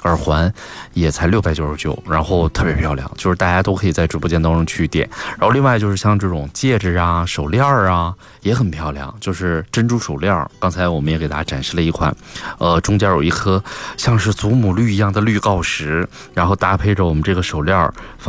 耳环也才699，然后特别漂亮，就是大家都可以在直播间当中去点。然后另外就是像这种戒指啊、手链啊也很漂亮，就是珍珠手链。刚才我们也给大家展示了一款，中间有一颗像是祖母绿一样的绿锆石，然后搭配着我们这个手链。